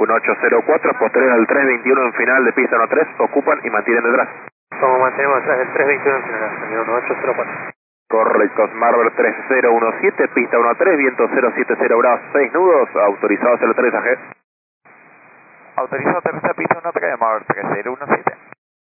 1804, posterior al 321 en final de pista 13, ocupan y mantienen detrás. Como mantenemos detrás del 321 en final, señor 1804. Correcto, Marver 3017, pista 13, viento 070 grados, 6 nudos, autorizado hacia el aterrizaje. Autorizado aterrizaje, pista 13, Marver 3017.